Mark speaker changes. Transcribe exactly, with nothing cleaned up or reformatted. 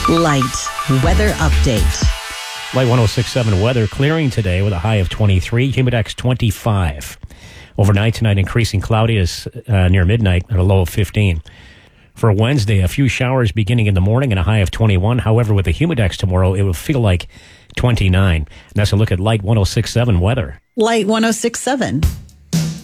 Speaker 1: Light weather update.
Speaker 2: Light one oh six point seven weather, clearing today with a high of twenty-three, humidex twenty-five. Overnight tonight, increasing cloudiness uh, near midnight at a low of fifteen. For Wednesday, a few showers beginning in the morning and a high of twenty-one. However, with the humidex tomorrow, it will feel like twenty-nine. And that's a look at Light one oh six point seven weather.
Speaker 1: Light one oh six point seven.